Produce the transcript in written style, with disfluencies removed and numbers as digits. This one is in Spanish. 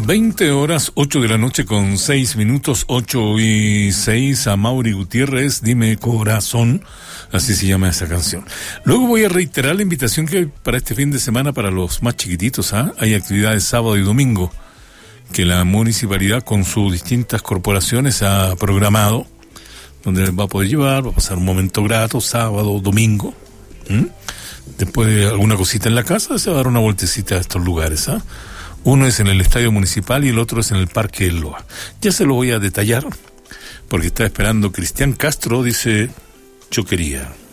20 horas, 8 de la noche con 6 minutos, 8 y 6, a Mauri Gutiérrez, Dime Corazón, así se llama esa canción. Luego voy a reiterar la invitación que hay para este fin de semana para los más chiquititos, Hay actividades sábado y domingo que la municipalidad con sus distintas corporaciones ha programado, donde les va a poder llevar, va a pasar un momento grato, sábado, domingo. Después de alguna cosita en la casa, se va a dar una vueltecita a estos lugares, Uno es en el Estadio Municipal y el otro es en el Parque del Loa. Ya se lo voy a detallar, porque está esperando Cristian Castro, dice, yo quería.